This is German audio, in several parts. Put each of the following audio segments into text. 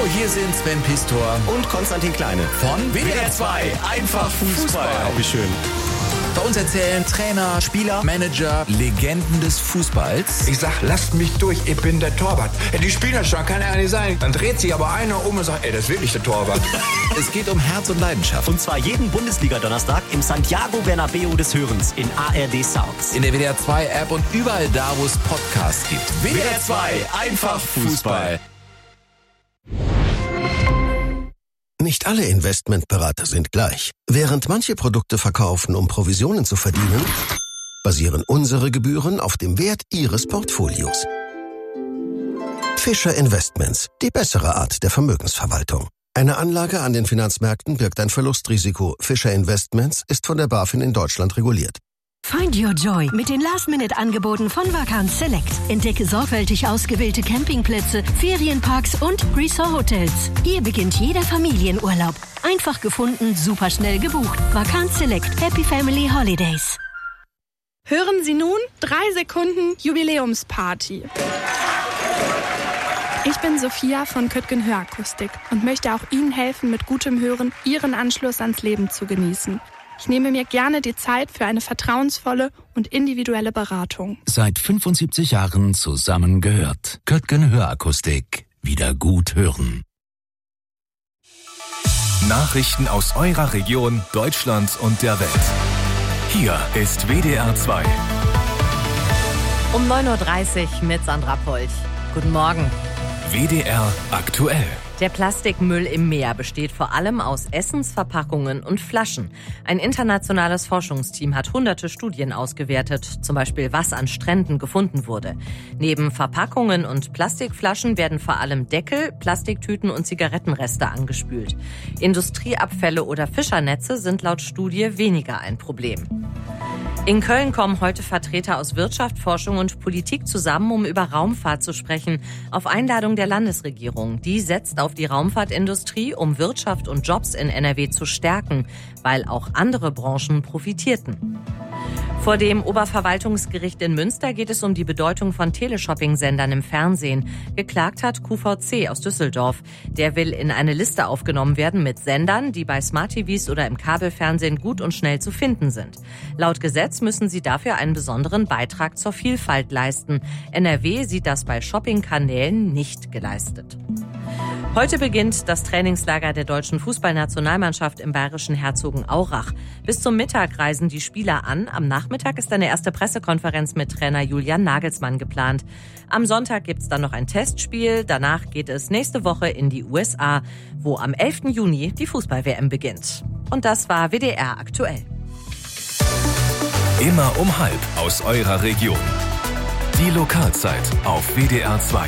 hier sind Sven Pistor und Konstantin Kleine von WDR 2 Einfach Fußball. Oh, wie schön. Bei uns erzählen Trainer, Spieler, Manager, Legenden des Fußballs. Ich sag, lasst mich durch, ich bin der Torwart. Ja, die spielen das schon, kann ja nicht sein. Dann dreht sich aber einer um und sagt, das ist wirklich der Torwart. Es geht um Herz und Leidenschaft. Und zwar jeden Bundesliga-Donnerstag im Santiago Bernabeu des Hörens in ARD Sounds. In der WDR 2 App und überall da, wo es Podcasts gibt. WDR 2 Einfach Fußball. Nicht alle Investmentberater sind gleich. Während manche Produkte verkaufen, um Provisionen zu verdienen, basieren unsere Gebühren auf dem Wert Ihres Portfolios. Fischer Investments, die bessere Art der Vermögensverwaltung. Eine Anlage an den Finanzmärkten birgt ein Verlustrisiko. Fischer Investments ist von der BaFin in Deutschland reguliert. Find your joy mit den Last-Minute-Angeboten von Vacanz Select. Entdecke sorgfältig ausgewählte Campingplätze, Ferienparks und Resort-Hotels. Hier beginnt jeder Familienurlaub. Einfach gefunden, superschnell gebucht. Vacanz Select. Happy Family Holidays. Hören Sie nun 3 Sekunden Jubiläumsparty. Ich bin Sophia von Köttgen Hörakustik und möchte auch Ihnen helfen, mit gutem Hören Ihren Anschluss ans Leben zu genießen. Ich nehme mir gerne die Zeit für eine vertrauensvolle und individuelle Beratung. Seit 75 Jahren zusammengehört. Köttgen Hörakustik. Wieder gut hören. Nachrichten aus eurer Region, Deutschland und der Welt. Hier ist WDR 2. Um 9.30 Uhr mit Sandra Polch. Guten Morgen. WDR aktuell. Der Plastikmüll im Meer besteht vor allem aus Essensverpackungen und Flaschen. Ein internationales Forschungsteam hat hunderte Studien ausgewertet, zum Beispiel was an Stränden gefunden wurde. Neben Verpackungen und Plastikflaschen werden vor allem Deckel, Plastiktüten und Zigarettenreste angespült. Industrieabfälle oder Fischernetze sind laut Studie weniger ein Problem. In Köln kommen heute Vertreter aus Wirtschaft, Forschung und Politik zusammen, um über Raumfahrt zu sprechen. Auf Einladung der Landesregierung. Die setzt auf die Raumfahrtindustrie, um Wirtschaft und Jobs in NRW zu stärken, weil auch andere Branchen profitierten. Vor dem Oberverwaltungsgericht in Münster geht es um die Bedeutung von Teleshopping-Sendern im Fernsehen. Geklagt hat QVC aus Düsseldorf. Der will in eine Liste aufgenommen werden mit Sendern, die bei Smart-TVs oder im Kabelfernsehen gut und schnell zu finden sind. Laut Gesetz müssen sie dafür einen besonderen Beitrag zur Vielfalt leisten. NRW sieht das bei Shopping-Kanälen nicht geleistet. Heute beginnt das Trainingslager der deutschen Fußballnationalmannschaft im bayerischen Herzogenaurach. Bis zum Mittag reisen die Spieler an. Am Nachmittag ist eine erste Pressekonferenz mit Trainer Julian Nagelsmann geplant. Am Sonntag gibt's dann noch ein Testspiel. Danach geht es nächste Woche in die USA, wo am 11. Juni die Fußball-WM beginnt. Und das war WDR aktuell. Immer um 12:30 aus eurer Region. Die Lokalzeit auf WDR 2.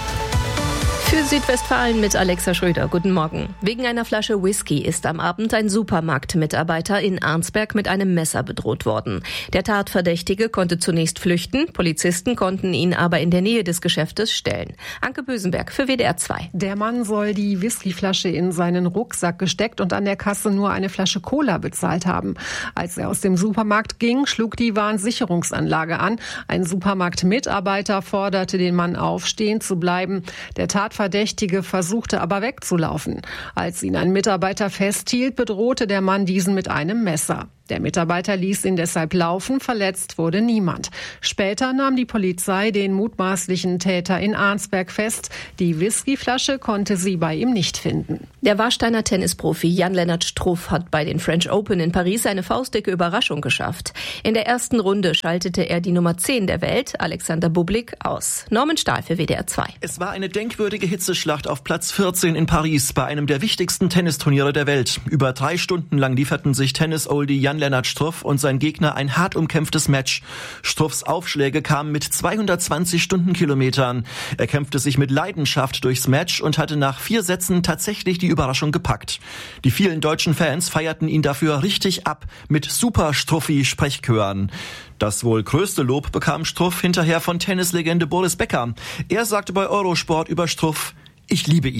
Für Südwestfalen mit Alexa Schröder. Guten Morgen. Wegen einer Flasche Whisky ist am Abend ein Supermarktmitarbeiter in Arnsberg mit einem Messer bedroht worden. Der Tatverdächtige konnte zunächst flüchten. Polizisten konnten ihn aber in der Nähe des Geschäftes stellen. Anke Bösenberg für WDR 2. Der Mann soll die Whiskyflasche in seinen Rucksack gesteckt und an der Kasse nur eine Flasche Cola bezahlt haben. Als er aus dem Supermarkt ging, schlug die Warnsicherungsanlage an. Ein Supermarktmitarbeiter forderte den Mann auf, stehen zu bleiben. Der Verdächtige versuchte aber wegzulaufen. Als ihn ein Mitarbeiter festhielt, bedrohte der Mann diesen mit einem Messer. Der Mitarbeiter ließ ihn deshalb laufen, verletzt wurde niemand. Später nahm die Polizei den mutmaßlichen Täter in Arnsberg fest. Die Whiskyflasche konnte sie bei ihm nicht finden. Der Warsteiner Tennisprofi Jan-Lennart Struff hat bei den French Open in Paris eine faustdicke Überraschung geschafft. In der ersten Runde schaltete er die Nummer 10 der Welt, Alexander Bublik, aus. Norman Stahl für WDR 2. Es war eine denkwürdige Hitzeschlacht auf Platz 14 in Paris bei einem der wichtigsten Tennisturniere der Welt. Über 3 Stunden lang lieferten sich Tennis-Oldie Jan-Lennart Struff und sein Gegner ein hart umkämpftes Match. Struffs Aufschläge kamen mit 220 Stundenkilometern. Er kämpfte sich mit Leidenschaft durchs Match und hatte nach 4 Sätzen tatsächlich die Überraschung gepackt. Die vielen deutschen Fans feierten ihn dafür richtig ab mit Super-Struffi-Sprechchören. Das wohl größte Lob bekam Struff hinterher von Tennislegende Boris Becker. Er sagte bei Eurosport über Struff: Ich liebe ihn.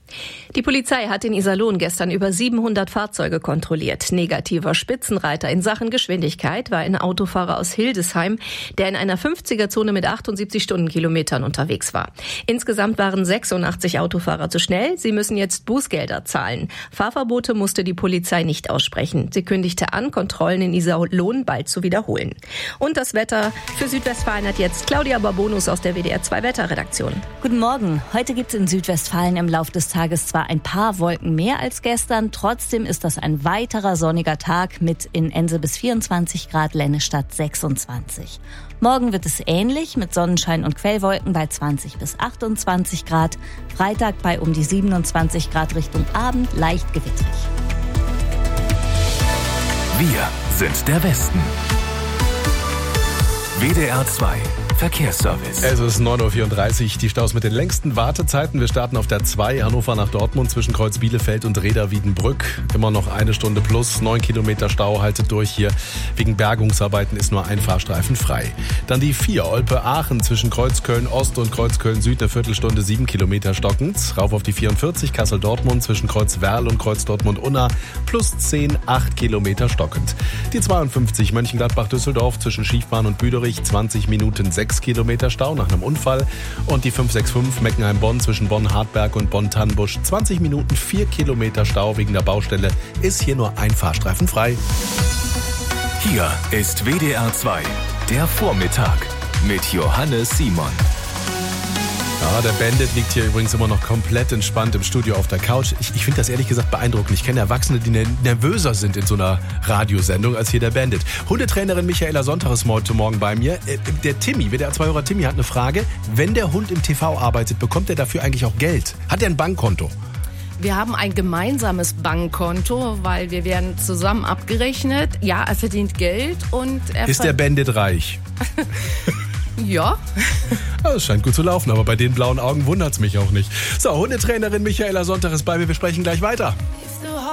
Die Polizei hat in Iserlohn gestern über 700 Fahrzeuge kontrolliert. Negativer Spitzenreiter in Sachen Geschwindigkeit war ein Autofahrer aus Hildesheim, der in einer 50er-Zone mit 78 Stundenkilometern unterwegs war. Insgesamt waren 86 Autofahrer zu schnell. Sie müssen jetzt Bußgelder zahlen. Fahrverbote musste die Polizei nicht aussprechen. Sie kündigte an, Kontrollen in Iserlohn bald zu wiederholen. Und das Wetter für Südwestfalen hat jetzt Claudia Barbonus aus der WDR 2 Wetterredaktion. Guten Morgen. Heute gibt es in Südwestfalen im Laufe des Tages zwar ein paar Wolken mehr als gestern, trotzdem ist das ein weiterer sonniger Tag mit in Ense bis 24 Grad, Lennestadt 26. Morgen wird es ähnlich mit Sonnenschein und Quellwolken bei 20 bis 28 Grad. Freitag bei um die 27 Grad Richtung Abend leicht gewittrig. Wir sind der Westen. WDR 2 Verkehrsservice. Es ist 9.34 Uhr, die Staus mit den längsten Wartezeiten. Wir starten auf der 2 Hannover nach Dortmund zwischen Kreuz Bielefeld und Reda-Wiedenbrück. Immer noch 1 Stunde plus, 9 Kilometer Stau, haltet durch hier. Wegen Bergungsarbeiten ist nur ein Fahrstreifen frei. Dann die 4 Olpe-Aachen zwischen Kreuz Köln-Ost und Kreuz Köln-Süd, eine Viertelstunde, 7 Kilometer stockend. Rauf auf die 44 Kassel-Dortmund zwischen Kreuz Werl und Kreuz Dortmund-Unna plus 10, 8 Kilometer stockend. Die 52 Mönchengladbach-Düsseldorf zwischen Schiefbahn und Büderich, 20 Minuten, 6 Kilometer Stau nach einem Unfall. Und die 565 Meckenheim-Bonn zwischen Bonn-Hartberg und Bonn-Tannenbusch, 20 Minuten, 4 Kilometer Stau wegen der Baustelle, ist hier nur ein Fahrstreifen frei. Hier ist WDR 2, der Vormittag mit Johannes Simon. Ja, der Bandit liegt hier übrigens immer noch komplett entspannt im Studio auf der Couch. Ich finde das ehrlich gesagt beeindruckend. Ich kenne Erwachsene, die nervöser sind in so einer Radiosendung als hier der Bandit. Hundetrainerin Michaela Sonntag ist heute Morgen bei mir. Der Timmy, WDR 2-Hörer Timmy, hat eine Frage. Wenn der Hund im TV arbeitet, bekommt er dafür eigentlich auch Geld? Hat er ein Bankkonto? Wir haben ein gemeinsames Bankkonto, weil wir werden zusammen abgerechnet. Ja, er verdient Geld und er... Ist der Bandit reich? Ja. Es scheint gut zu laufen, aber bei den blauen Augen wundert's mich auch nicht. So, Hundetrainerin Michaela Sonntag ist bei mir. Wir sprechen gleich weiter.